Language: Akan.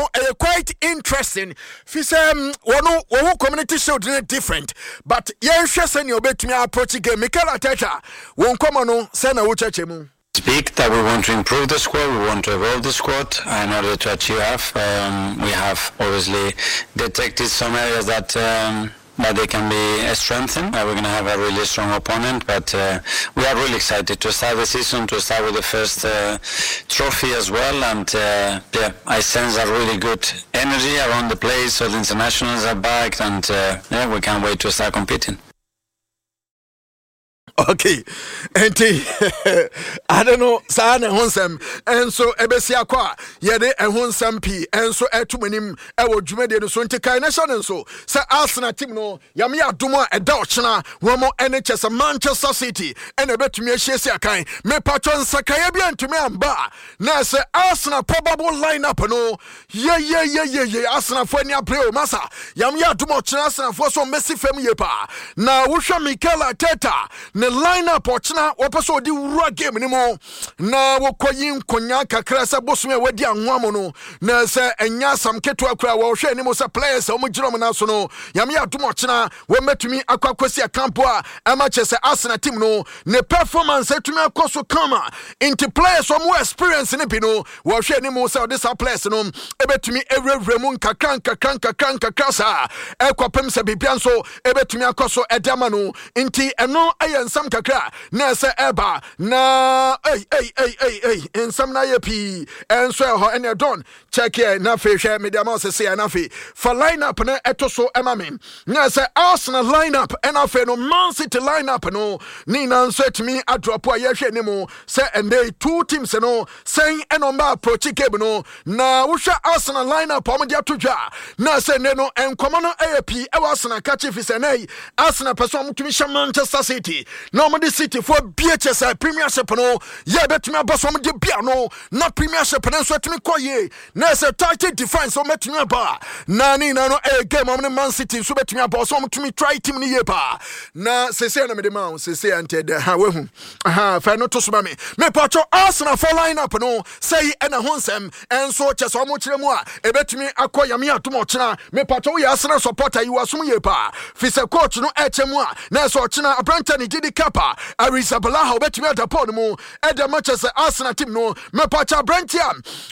no quite interesting. Fisem one community show different, but yen shesen you bet me approach game. Mikel Arteta won come no send a chemu. Speak that we want to improve the squad, we want to evolve the squad in order to achieve we have obviously detected some areas that they can be strengthened. We're going to have a really strong opponent, but we are really excited to start the season, to start with the first trophy as well, and I sense a really good energy around the place, so the internationals are back, and we can't wait to start competing. Okay, and I don't know, Sana Honsam, and so Ebesia Qua, Yade and Honsam P, and so Etumanim, Ewo Jumede, the Sontica Nation, and so, Sir Arsenal Timno, Yamia Duma, a Dutchna, Romo NHS, Manchester City, and a bet me a Shesia Kai, me patron Sakayabian to me and Bar. Now, Sir Arsenal probable lineup, no, yeah, Arsenal for Nia Pleo Massa, Yamia Duma Arsenal for some messy family pa. Now, Usha Mikel Arteta. The lineup ochna wopeso di wura game ni mo na wokoyin konya kakra sa bosume wadi anwamo no na se enya sam keto akra wo hwe ni mo se players o mo girom na so no yame adom ochna wo metumi akwakwasi akampo a amache se Arsenal team no ne performance etumi akoso kama into players o mo experience ni bi no wo hwe ni mo se this players no ebetumi ewrewremu kakran sa ekwapem se bibia so ebetumi akoso edama no inti eno aye some kakra na se eba na in some na yepi and so ho and don check here na fe hwe media mo se na fe for lineup na etoso emamin na se Arsenal lineup and afe no Man City lineup no ni na so etimi adrop a ye hwe ni mo se and they two teams no saying enomba approach game no na wo hwe Arsenal lineup o mo dia todwa na se ne no enkomo no AAP e wa Arsenal catch fi se nei Arsenal person mo tumi Manchester City no mo the City for BHS Premiership no ye betumi aboso mo de bia no na Premiership no so etumi koye na se title defense o metumi aba na ni na no game o Man City so betumi aboso mo tumi try team ni ye pa na se na me de ma se ante de ha wehu fa no to so me pacho Arsenal for lineup no say na honsem enso che so mo kire mu a e betumi akoya me atomo kira me pacho we Arsenal supporter you asum ye pa fi se coach no e che mu a na so kira Abranta ni Didi Kappa Arisa Balaha betumi atapon mu e de Manchester Arsenal team no me pacha Brantia